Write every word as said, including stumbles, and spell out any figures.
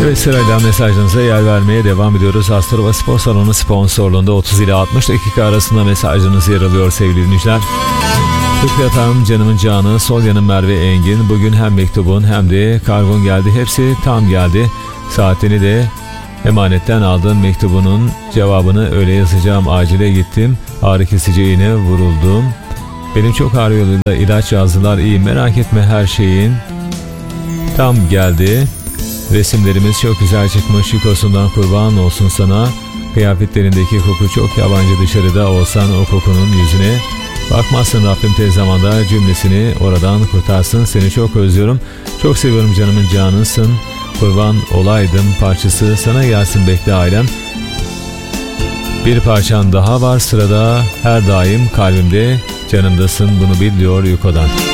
Evet, sırayla mesajlarınıza yer vermeye devam ediyoruz. Astrova Spor Salonu sponsorluğunda otuz ile altmış dakika arasında mesajlarınız yer alıyor sevgili dinleyiciler. Fikri efendim, canımın canı, sol yanım Merve Engin. Bugün hem mektubun hem de kargon geldi. Hepsi tam geldi. Saatini de emanetten aldığın mektubunun cevabını öyle yazacağım. Acile gittim. Ağrı kesici iğne vuruldum. Benim çok ağrıyor, ilaç yazdılar. İyi, merak etme, her şeyin tam geldi. Resimlerimiz çok güzel çıkmış. Yukosundan kurban olsun sana. Kıyafetlerindeki koku çok yabancı, dışarıda olsan o kokunun yüzüne bakmazsın. Rabbim tez zamanda cümlesini oradan kurtarsın. Seni çok özlüyorum. Çok seviyorum, canımın canısın. Kurban olaydım parçası sana gelsin, bekle ailem. Bir parçan daha var sırada, her daim kalbimde, canımdasın, bunu bil diyor Yuko'dan.